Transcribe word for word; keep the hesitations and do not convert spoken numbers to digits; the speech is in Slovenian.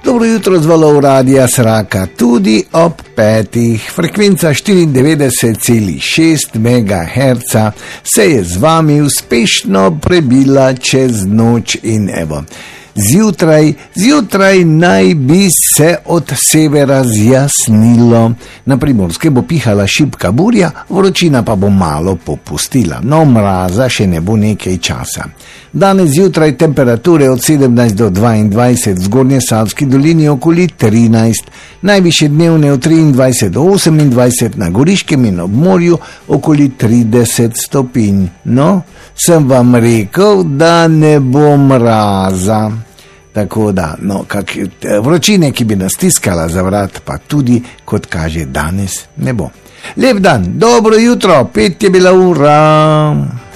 Dobro jutro z valov Radia Sraka, tudi ob petih. Frekvenca štiriindevetdeset celih šest megaherca se je z vami uspešno prebila čez noč in evo. Zjutraj, zjutraj naj bi se od severa zjasnilo. Na Primorske bo pihala šibka burja, vročina pa bo malo popustila. No, mraza še ne bo nekaj časa. Danes zjutraj temperature od sedemnajst do dvaindvajset, v Zgornjesavski dolini okoli trinajst, najvišje dnevne od triindvajset do osemindvajset, na Goriškem in ob morju okoli trideset stopinj. No, sem vam rekel, da ne bo mraza. Tako da, no, kak, vročine, ki bi nas stiskala za vrat, pa tudi, kot kaže, danes ne bo. Lep dan, dobro jutro, pet je bila ura.